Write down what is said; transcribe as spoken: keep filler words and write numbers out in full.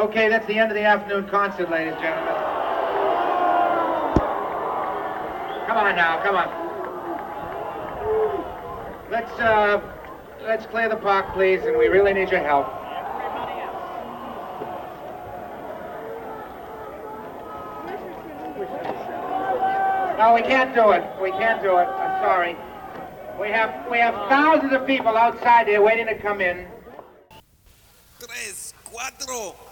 Okay, that's the end of the afternoon concert, ladies and gentlemen. Come on now, come on. Let's, uh, let's clear the park, please, and we really need your help. No, we can't do it. We can't do it. I'm sorry. We have, we have thousands of people outside here waiting to come in. Tres, cuatro.